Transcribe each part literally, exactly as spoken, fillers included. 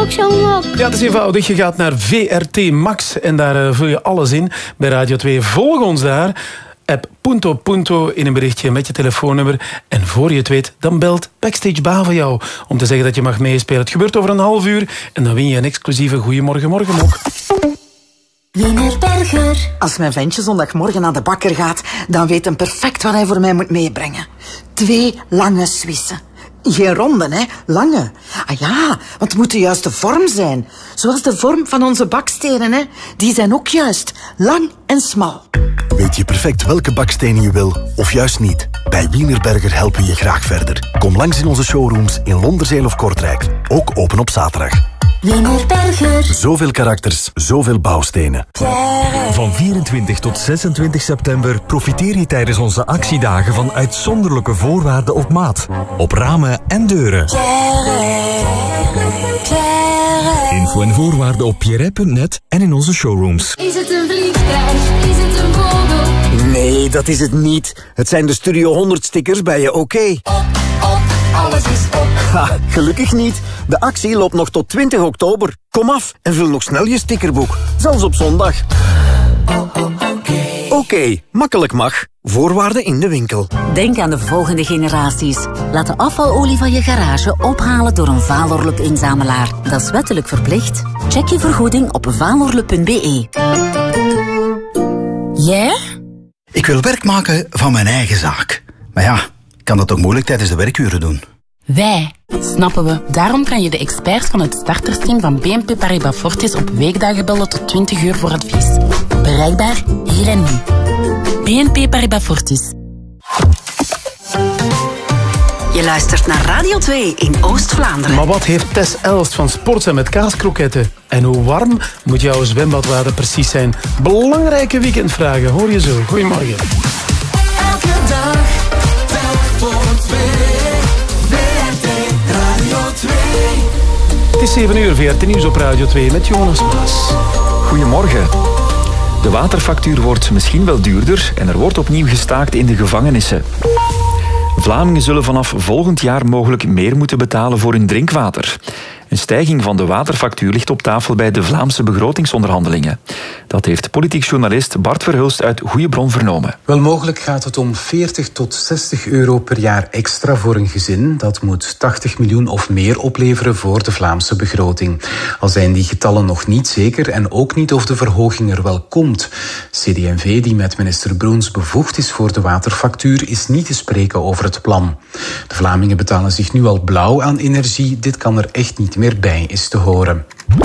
ook zo'n wok? Ja, het is eenvoudig. Je gaat naar V R T Max en daar uh, vul je alles in. Bij Radio twee volg ons daar. App Punto Punto in een berichtje met je telefoonnummer. En voor je het weet, dan belt Backstage Bava jou om te zeggen dat je mag meespelen. Het gebeurt over een half uur en dan win je een exclusieve Goeiemorgen Morgenmok. Wienerberger. Als mijn ventje zondagmorgen naar de bakker gaat, dan weet hij perfect wat hij voor mij moet meebrengen. Twee lange Swissen. Geen ronde, hè? Lange. Ah ja, want het moet de juiste vorm zijn. Zoals de vorm van onze bakstenen, hè? Die zijn ook juist. Lang en smal. Weet je perfect welke bakstenen je wil, of juist niet? Bij Wienerberger helpen we je graag verder. Kom langs in onze showrooms in Londerzeel of Kortrijk. Ook open op zaterdag. Wienerberger. Zoveel karakters, zoveel bouwstenen. Van vierentwintig tot zesentwintig september profiteer je tijdens onze actiedagen van uitzonderlijke voorwaarden op maat. Op ramen en deuren. Info en voorwaarden op pierre punt net en in onze showrooms. Is het een vliegtuig? Is het een vogel? Nee, dat is het niet. Het zijn de Studio honderd stickers bij je OK. Op, op, alles is op. Ha, gelukkig niet. De actie loopt nog tot twintig oktober. Kom af en vul nog snel je stickerboek. Zelfs op zondag. Oké, okay, makkelijk mag. Voorwaarden in de winkel. Denk aan de volgende generaties. Laat de afvalolie van je garage ophalen door een Valorlup-inzamelaar. Dat is wettelijk verplicht. Check je vergoeding op valorlup punt b e. Jij? Ik wil werk maken van mijn eigen zaak. Maar ja, ik kan dat ook moeilijk tijdens de werkuren doen. Wij, snappen we. Daarom kan je de experts van het startersteam van B N P Paribas Fortis op weekdagen bellen tot twintig uur voor advies. Bereikbaar hier en nu. B N P Paribas Fortis. Je luistert naar Radio twee in Oost-Vlaanderen. Maar wat heeft Tess Elst van Sportza met kaaskroketten? En hoe warm moet jouw zwembadwater precies zijn? Belangrijke weekendvragen, hoor je zo. Goedemorgen. Elke dag, telk voor twee. V R T Radio twee. Het is zeven uur, V R T Nieuws op Radio twee met Jonas Maas. Goedemorgen. De waterfactuur wordt misschien wel duurder en er wordt opnieuw gestaakt in de gevangenissen. Vlamingen zullen vanaf volgend jaar mogelijk meer moeten betalen voor hun drinkwater. Een stijging van de waterfactuur ligt op tafel bij de Vlaamse begrotingsonderhandelingen. Dat heeft politiek journalist Bart Verhulst uit Goeie Bron vernomen. Wel, mogelijk gaat het om veertig tot zestig euro per jaar extra voor een gezin. Dat moet tachtig miljoen of meer opleveren voor de Vlaamse begroting. Al zijn die getallen nog niet zeker en ook niet of de verhoging er wel komt. C D en V, die met minister Broens bevoegd is voor de waterfactuur, is niet te spreken over het plan. De Vlamingen betalen zich nu al blauw aan energie. Dit kan er echt niet meer bij, is te horen.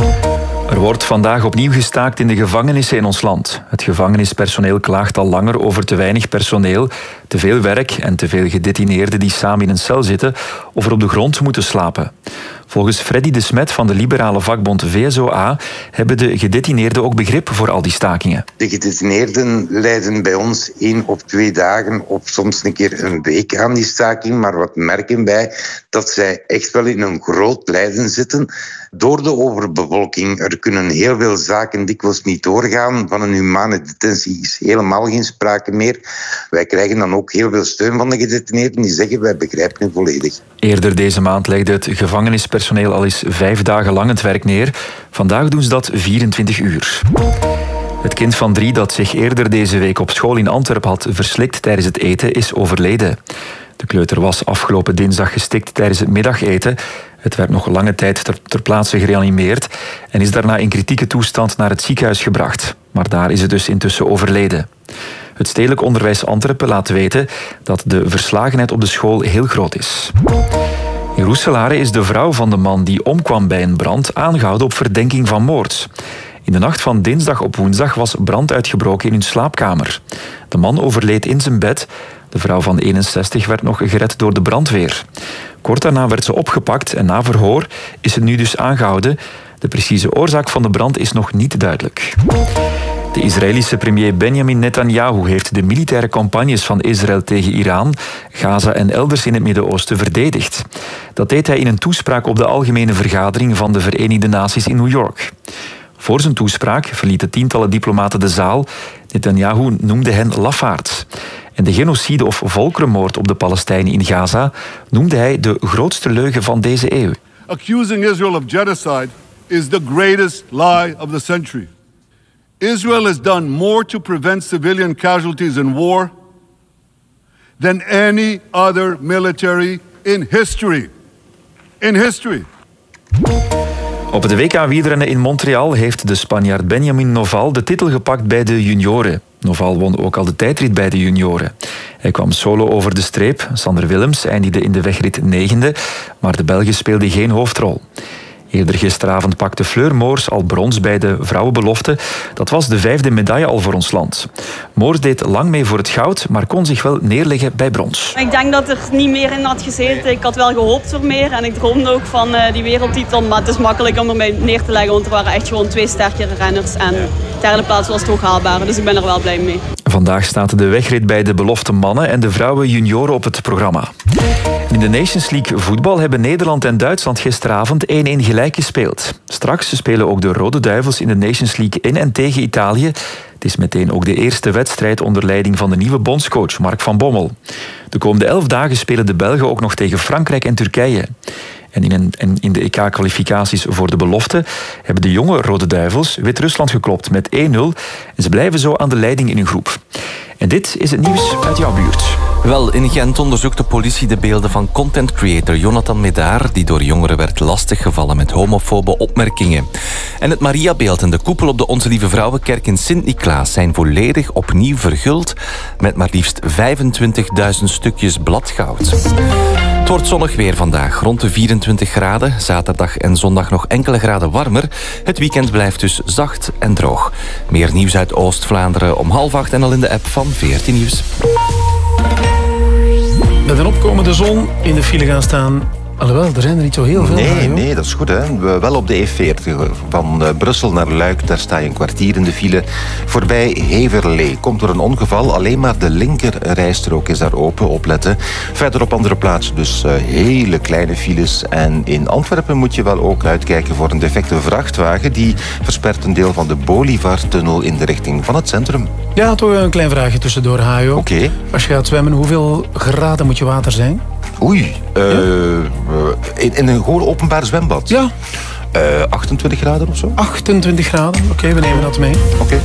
Er wordt vandaag opnieuw gestaakt in de gevangenissen in ons land. Het gevangenispersoneel klaagt al langer over te weinig personeel, te veel werk en te veel gedetineerden die samen in een cel zitten of er op de grond moeten slapen. Volgens Freddy de Smet van de liberale vakbond V S O A hebben de gedetineerden ook begrip voor al die stakingen. De gedetineerden lijden bij ons één of twee dagen of soms een keer een week aan die staking. Maar wat merken wij? Dat zij echt wel in een groot lijden zitten door de overbevolking. Er kunnen heel veel zaken dikwijls niet doorgaan. Van een humane detentie is helemaal geen sprake meer. Wij krijgen dan ook heel veel steun van de gedetineerden die zeggen wij begrijpen het volledig. Eerder deze maand legde het gevangenispersoneel al eens vijf dagen lang het werk neer. Vandaag doen ze dat vierentwintig uur. Het kind van drie dat zich eerder deze week op school in Antwerpen had verslikt tijdens het eten is overleden. De kleuter was afgelopen dinsdag gestikt tijdens het middageten. Het werd nog lange tijd ter, ter plaatse gereanimeerd en is daarna in kritieke toestand naar het ziekenhuis gebracht. Maar daar is het dus intussen overleden. Het Stedelijk Onderwijs Antwerpen laat weten dat de verslagenheid op de school heel groot is. In Roeselare is de vrouw van de man die omkwam bij een brand aangehouden op verdenking van moord. In de nacht van dinsdag op woensdag was brand uitgebroken in hun slaapkamer. De man overleed in zijn bed. De vrouw van eenenzestig werd nog gered door de brandweer. Kort daarna werd ze opgepakt en na verhoor is ze nu dus aangehouden. De precieze oorzaak van de brand is nog niet duidelijk. De Israëlische premier Benjamin Netanyahu heeft de militaire campagnes van Israël tegen Iran, Gaza en elders in het Midden-Oosten verdedigd. Dat deed hij in een toespraak op de Algemene Vergadering van de Verenigde Naties in New York. Voor zijn toespraak verlieten tientallen diplomaten de zaal. Netanyahu noemde hen lafaards. En de genocide of volkerenmoord op de Palestijnen in Gaza noemde hij de grootste leugen van deze eeuw. Accusing Israel of genocide is the greatest lie of the century. Israel has done more to prevent civilian casualties in war than any other military in history. In history. Op de W K wielrennen in Montreal heeft de Spanjaard Benjamin Noval de titel gepakt bij de junioren. Noval won ook al de tijdrit bij de junioren. Hij kwam solo over de streep. Sander Willems eindigde in de wegrit negende, maar de Belgen speelden geen hoofdrol. Eerder gisteravond pakte Fleur Moors al brons bij de vrouwenbelofte. Dat was de vijfde medaille al voor ons land. Moors deed lang mee voor het goud, maar kon zich wel neerleggen bij brons. Ik denk dat er niet meer in had gezeten. Ik had wel gehoopt voor meer en ik droomde ook van uh, die wereldtitel. Maar het is makkelijk om ermee neer te leggen, want er waren echt gewoon twee sterkere renners. En de derde plaats was toch haalbaar, dus ik ben er wel blij mee. Vandaag staat de wegrit bij de belofte mannen en de vrouwen junioren op het programma. In de Nations League voetbal hebben Nederland en Duitsland gisteravond één-één gelijk gespeeld. Straks spelen ook de Rode Duivels in de Nations League in en tegen Italië. Het is meteen ook de eerste wedstrijd onder leiding van de nieuwe bondscoach Mark van Bommel. De komende elf dagen spelen de Belgen ook nog tegen Frankrijk en Turkije. En in, een, en in de E K-kwalificaties voor de belofte hebben de jonge Rode Duivels Wit-Rusland geklopt met één nul. En ze blijven zo aan de leiding in hun groep. En dit is het nieuws uit jouw buurt. Wel, in Gent onderzoekt de politie de beelden van content creator Jonathan Medaar, die door jongeren werd lastiggevallen met homofobe opmerkingen. En het Mariabeeld en de koepel op de Onze Lieve Vrouwenkerk in Sint-Niklaas zijn volledig opnieuw verguld met maar liefst vijfentwintigduizend stukjes bladgoud. Het wordt zonnig weer vandaag, rond de vierentwintig graden. Zaterdag en zondag nog enkele graden warmer. Het weekend blijft dus zacht en droog. Meer nieuws uit Oost-Vlaanderen om half acht en al in de app van veertien Nieuws. Met een opkomende zon in de file gaan staan. Alhoewel, er zijn er niet zo heel veel. Nee, nee, dat is goed. Hè. We, wel op de E veertig. Van uh, Brussel naar Luik, daar sta je een kwartier in de file. Voorbij Heverlee. Komt door een ongeval. Alleen maar de linker rijstrook is daar open. Opletten. Verder op andere plaatsen dus uh, hele kleine files. En in Antwerpen moet je wel ook uitkijken voor een defecte vrachtwagen. Die verspert een deel van de Bolivar-tunnel in de richting van het centrum. Ja, toch een klein vraagje tussendoor, Hajo. Oké. Okay. Als je gaat zwemmen, hoeveel graden moet je water zijn? Oei, uh, ja? in, in een gewoon openbaar zwembad? Ja. Uh, achtentwintig graden of zo? achtentwintig graden, oké, okay, we nemen dat mee. Oké. Okay.